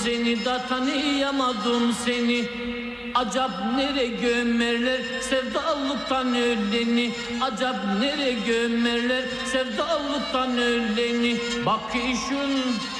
Seni da tanıyamadım seni. Acap nere gömerler sevdalıktan öleni. Acap nere gömerler sevdalıktan öleni. Bakışın